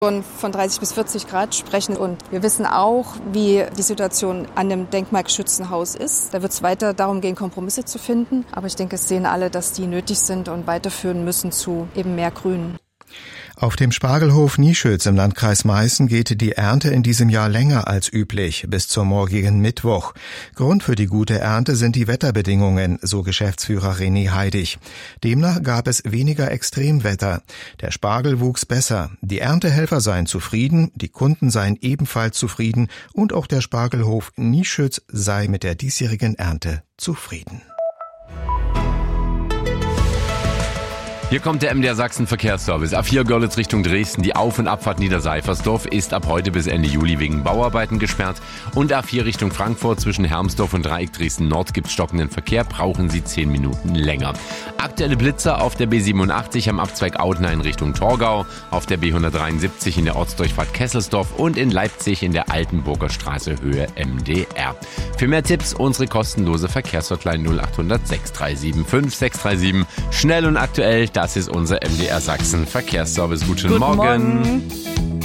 von 30 bis 40 Grad sprechen. Und wir wissen auch, wie die Situation an dem denkmalgeschützten Haus ist. Da wird es weiter darum gehen, Kompromisse zu finden. Aber ich denke, es sehen alle, dass die nötig sind und weiterführen müssen zu eben mehr Grün. Auf dem Spargelhof Nieschütz im Landkreis Meißen geht die Ernte in diesem Jahr länger als üblich, bis zum morgigen Mittwoch. Grund für die gute Ernte sind die Wetterbedingungen, so Geschäftsführer René Heidig. Demnach gab es weniger Extremwetter. Der Spargel wuchs besser. Die Erntehelfer seien zufrieden, die Kunden seien ebenfalls zufrieden und auch der Spargelhof Nieschütz sei mit der diesjährigen Ernte zufrieden. Hier kommt der MDR Sachsen Verkehrsservice. A4 Görlitz Richtung Dresden. Die Auf- und Abfahrt Niederseifersdorf ist ab heute bis Ende Juli wegen Bauarbeiten gesperrt. Und A4 Richtung Frankfurt zwischen Hermsdorf und Dreieck Dresden Nord gibt stockenden Verkehr. Brauchen Sie 10 Minuten länger. Aktuelle Blitzer auf der B87 am Abzweig Audenhain Richtung Torgau, auf der B173 in der Ortsdurchfahrt Kesselsdorf und in Leipzig in der Altenburger Straße Höhe MDR. Für mehr Tipps unsere kostenlose Verkehrshotline 0800 637 5637. Schnell und aktuell. Das ist unser MDR Sachsen Verkehrsservice. Guten Morgen.